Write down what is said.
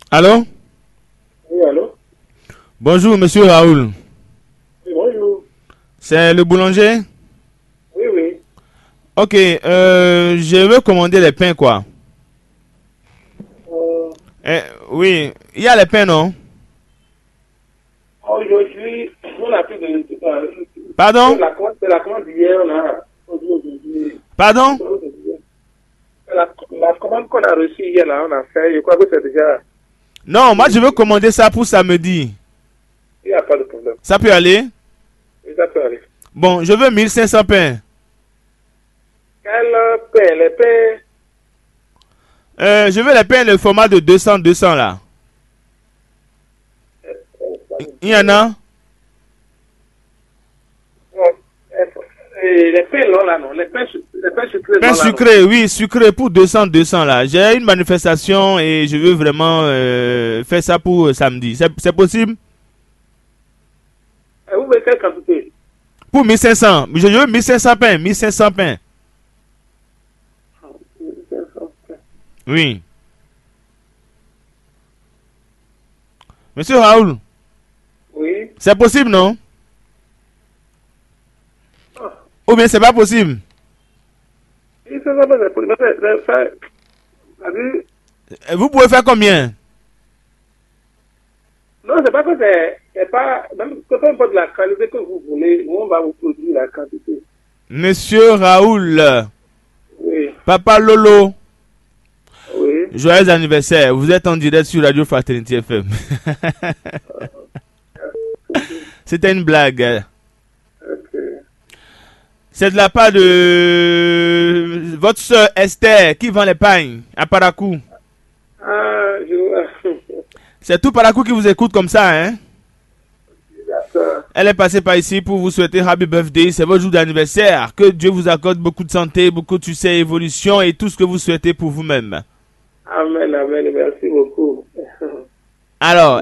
Allô? Oui, allô? Bonjour, monsieur Raoul. Oui, bonjour. C'est le boulanger? Oui, oui. Ok, je veux commander les pains, quoi. Euh, Eh, oui, il y a les pains, non? Aujourd'hui, on a plus de. Pardon? C'est la commande d'hier, on a. Aujourd'hui. Pardon? C'est la commande qu'on a reçue hier, là, on a fait. Je crois que c'est déjà. Non, moi je veux commander ça pour samedi. Il n'y a pas de problème. Ça peut aller? Oui, ça peut aller. Bon, je veux 1500 pains. Quel pain? Les pains. Je veux les pains, le format de 200 là. Il y en a? Les pains, non, là, non. Les pains sucrés, Pain non, là, non. sucré, oui, sucré pour 200 là. J'ai une manifestation et je veux vraiment faire ça pour samedi. C'est possible? Vous voulez quelle quantité? Pour 1500. Je veux 1500 pains, 1500 pains. Oui. Monsieur Raoul, Oui. c'est possible, non? Ah. Ou bien c'est pas possible? Oui, c'est ça, c'est pour Vous pouvez faire combien? non, c'est pas que c'est pas, même peu importe la qualité que vous voulez, nous, on va vous produire la quantité. Monsieur Raoul, Oui, Papa Lolo, oui. joyeux anniversaire. Vous êtes en direct sur Radio Fraternité FM. C'était une blague. Ok. C'est de la part de votre soeur Esther qui vend les pagnes à Parakou. Ah, C'est tout Parakou qui vous écoute comme ça, hein? d'accord. Elle est passée par ici pour vous souhaiter Happy Birthday. C'est votre jour d'anniversaire. Que Dieu vous accorde beaucoup de santé, beaucoup de succès, évolution et tout ce que vous souhaitez pour vous-même. Amen, amen, merci beaucoup. Alors,